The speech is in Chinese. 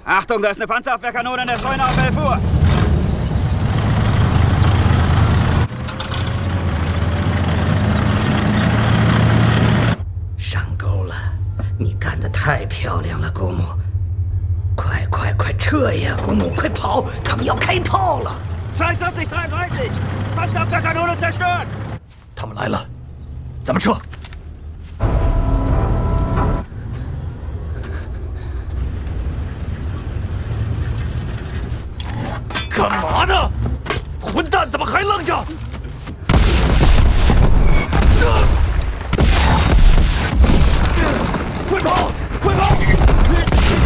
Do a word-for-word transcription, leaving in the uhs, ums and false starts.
Achtung, da ist eine Panzerabwehrkanone in der Scheune auf elf Uhr. 上钩了，你干得太漂亮了，姑母！快快快撤呀，姑母，快跑！他们要开炮了。 zweiundzwanzig dreiunddreißig Panzerabwehrkanone zerstört。 他们来了，咱们撤。 干嘛呢？混蛋，怎么还愣着？快跑！快跑！